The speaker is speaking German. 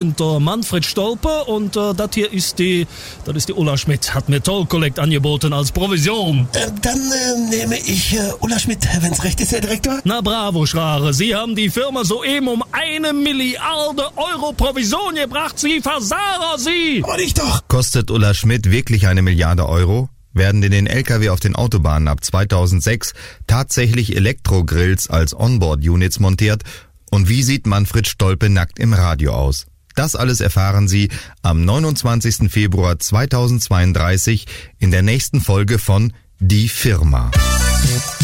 und Manfred Stolpe und das hier ist die Ulla Schmidt. Hat mir Toll-Collect angeboten als Provision. Dann nehme ich Ulla Schmidt, wenn's recht ist, Herr Direktor. Na bravo, Schrare. Sie haben die Firma soeben um 1 Milliarde Euro Provision gebracht. Sie Versager, Sie! Aber nicht doch. Kostet Ulla Schmidt wirklich 1 Milliarde Euro? Werden in den LKW auf den Autobahnen ab 2006 tatsächlich Elektrogrills als Onboard-Units montiert? Und wie sieht Manfred Stolpe nackt im Radio aus? Das alles erfahren Sie am 29. Februar 2032 in der nächsten Folge von Die Firma.